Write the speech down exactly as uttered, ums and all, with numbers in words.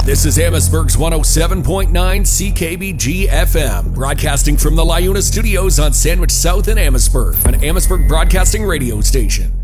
This is Amherstburg's one oh seven point nine C K B G F M, broadcasting from the LiUNA studios on Sandwich South in Amherstburg, an Amherstburg broadcasting radio station.